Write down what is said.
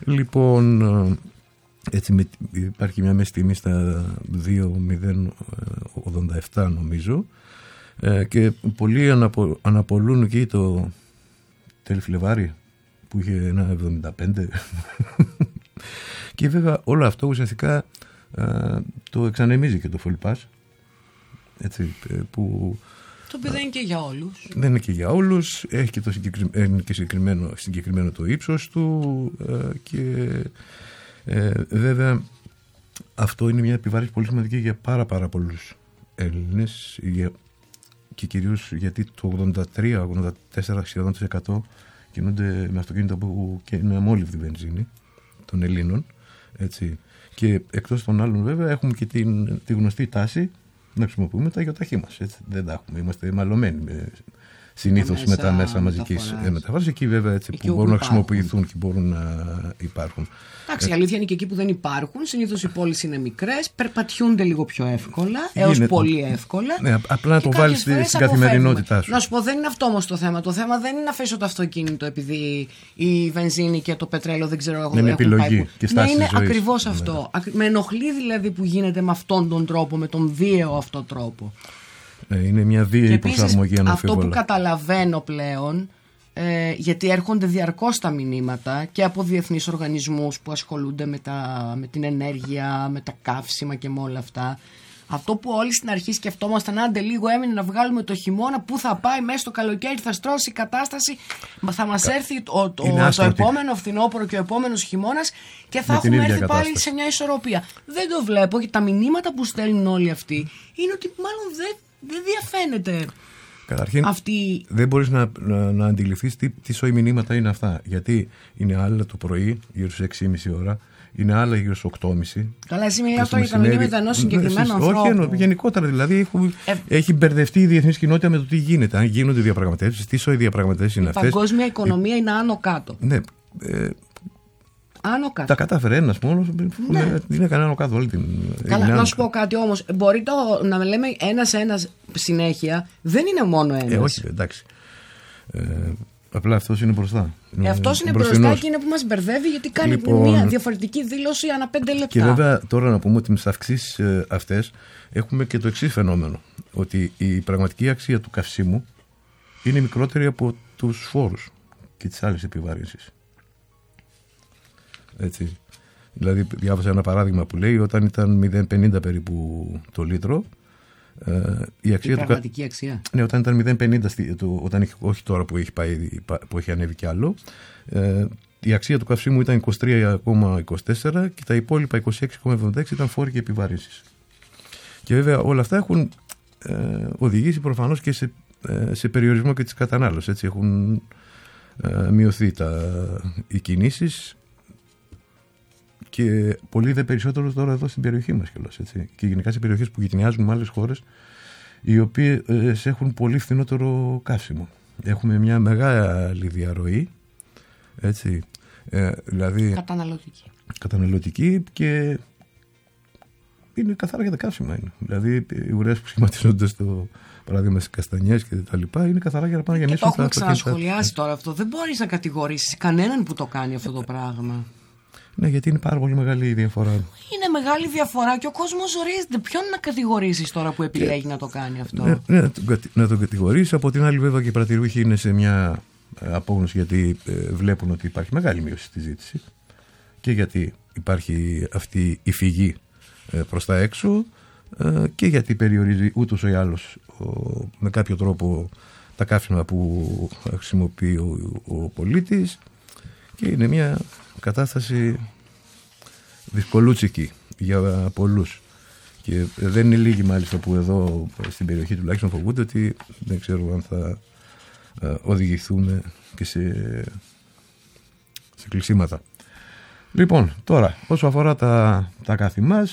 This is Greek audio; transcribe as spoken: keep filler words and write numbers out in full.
Λοιπόν, έτσι με, υπάρχει μια μέση τιμή στα δύο μηδέν ογδόντα επτά νομίζω, ε, και πολλοί αναπο, αναπολούν εκεί το τέλη Φλεβάρι που είχε ένα εβδομήντα πέντε και βέβαια όλο αυτό ουσιαστικά ε, το εξανεμίζει και το full pass, έτσι, που το οποίο δεν είναι και για όλους. Δεν είναι και για όλους, έχει και, το συγκεκριμένο, και συγκεκριμένο, συγκεκριμένο το ύψος του, ε, και ε, βέβαια αυτό είναι μια επιβάρηση πολύ σημαντική για πάρα πάρα πολλούς Έλληνες, για, και κυρίως γιατί το ογδόντα τρία ογδόντα τέσσερα σχεδόν τοις εκατό κινούνται με αυτοκίνητα που είναι αμόλυβδη βενζίνη των Ελλήνων, έτσι. Και εκτός των άλλων βέβαια έχουμε και την, τη γνωστή τάση να χρησιμοποιούμε τα γιοταχή μας. Έτσι. Δεν τα έχουμε. Είμαστε μαλωμένοι με, συνήθως μέσα, με τα μέσα μαζικής μεταφοράς. Εκεί βέβαια έτσι, εκεί που μπορούν να χρησιμοποιηθούν και μπορούν να υπάρχουν. Εντάξει, η αλήθεια είναι και εκεί που δεν υπάρχουν. Συνήθως οι πόλεις είναι μικρές, περπατιούνται λίγο πιο εύκολα, έως είναι, πολύ εύκολα. Ναι, απλά να το βάλεις στην καθημερινότητά σου. Να σου πω, δεν είναι αυτό όμως το θέμα. Το θέμα δεν είναι να αφήσω το αυτοκίνητο επειδή η βενζίνη και το πετρέλαιο δεν ξέρω εγώ. Είναι επιλογή που... και στάση ναι, είναι ζωής. Ακριβώς αυτό. Ναι. Με ενοχλεί δηλαδή που γίνεται με αυτόν τον τρόπο, με τον βίαιο αυτό τρόπο. Είναι μια βίαιη προσαρμογή αναμφίβολα. Αυτό που καταλαβαίνω πλέον, ε, γιατί έρχονται διαρκώς τα μηνύματα και από διεθνείς οργανισμούς που ασχολούνται με, τα, με την ενέργεια, με τα καύσιμα και με όλα αυτά. Αυτό που όλοι στην αρχή σκεφτόμασταν, άντε λίγο έμεινε να βγάλουμε το χειμώνα, πού θα πάει μέσα στο καλοκαίρι, θα στρώσει η κατάσταση, θα μας έρθει το, το, το επόμενο φθινόπωρο και ο επόμενος χειμώνας και θα έχουμε έρθει κατάσταση. Πάλι σε μια ισορροπία. Δεν το βλέπω και τα μηνύματα που στέλνουν όλοι αυτοί είναι ότι μάλλον δεν, δεν διαφαίνεται. Καταρχήν, αυτή... δεν μπορείς να, να, να αντιληφθείς τι, τι σοϊ μηνύματα είναι αυτά. Γιατί είναι άλλα το πρωί, γύρω στις έξι και μισή ώρα, είναι άλλα γύρω στις οκτώ και μισή. Καλά, εσύ μιλάς τώρα για τα μηνύματα ενός συγκεκριμένου ανθρώπου. Όχι, εννοώ, γενικότερα δηλαδή έχουν, ε... έχει μπερδευτεί η διεθνής κοινότητα με το τι γίνεται. Αν γίνονται διαπραγματεύσεις, τι σοϊ διαπραγματεύσεις είναι αυτές. Η παγκόσμια οικονομία ε... είναι άνω κάτω. Ναι. Ε... Άνω κάτω. Τα κατάφερε ένας μόνος. Ναι. Δεν έκανε άνω κάτω όλη την. Καλά, να σου πω κάτι όμως. Μπορεί το, να με λέμε ένας-ένας συνέχεια. Δεν είναι μόνο ένας. Ε, όχι, εντάξει. Ε, απλά αυτός είναι μπροστά. Ε, αυτός είναι μπροστά μπροστά και είναι που μας μπερδεύει γιατί κάνει λοιπόν, μια διαφορετική δήλωση ανά πέντε λεπτά. Και βέβαια τώρα να πούμε ότι με τις αυξήσεις ε, αυτές έχουμε και το εξής φαινόμενο. Ότι η πραγματική αξία του καυσίμου είναι μικρότερη από τους φόρους και τις άλλες επιβαρύνσεις. Έτσι. Δηλαδή διάβασα ένα παράδειγμα που λέει όταν ήταν μηδέν πενήντα περίπου το λίτρο, ε, η αξία η πραγματική του, αξία. Ναι, όταν ήταν μηδέν πενήντα, όταν είχε, όχι τώρα που έχει, πάει, που έχει ανέβει κι άλλο, ε, η αξία του καυσίμου ήταν είκοσι τρία κόμμα είκοσι τέσσερα και τα υπόλοιπα είκοσι έξι κόμμα εβδομήντα έξι ήταν φόροι και επιβαρύνσεις. Και βέβαια όλα αυτά έχουν ε, οδηγήσει προφανώς και σε, ε, σε περιορισμό και της κατανάλωσης. Έτσι έχουν ε, μειωθεί τα, οι κινήσεις και πολύ δε περισσότερο τώρα εδώ στην περιοχή μας κιόλας, έτσι. Και γενικά σε περιοχές που γειτονιάζουν με άλλες χώρες οι οποίες έχουν πολύ φθηνότερο καύσιμο. Έχουμε μια μεγάλη διαρροή, έτσι, ε, δηλαδή καταναλωτική. καταναλωτική και είναι καθαρά για τα καύσιμα είναι. Δηλαδή οι ουρές που σχηματίζονται στο παράδειγμα στις καστανιές και τα λοιπά είναι καθαρά για να πάνε να γεμίσουν. Και το έχουμε ξανασχολιάσει τώρα αυτό. Δεν μπορείς να κατηγορήσεις κανέναν που το κάνει αυτό το πράγμα. Ναι, γιατί είναι πάρα πολύ μεγάλη η διαφορά. Είναι μεγάλη διαφορά και ο κόσμος ζορίζεται. Ποιον να κατηγορήσεις τώρα που επιλέγει και... να το κάνει αυτό. Ναι, ναι, να τον κατηγορήσεις. Από την άλλη, βέβαια, και οι παρατηρούχοι είναι σε μια απόγνωση γιατί ε, βλέπουν ότι υπάρχει μεγάλη μείωση στη ζήτηση και γιατί υπάρχει αυτή η φυγή ε, προς τα έξω ε, και γιατί περιορίζει ούτως ή άλλως ο, με κάποιο τρόπο τα καύσιμα που χρησιμοποιεί ο, ο πολίτης και είναι μια κατάσταση δυσκολούτσικη για πολλούς και δεν είναι λίγοι μάλιστα που εδώ στην περιοχή τουλάχιστον φοβούνται ότι δεν ξέρω αν θα οδηγηθούμε και σε, σε κλεισίματα. Λοιπόν, τώρα όσο αφορά τα, τα καθημάς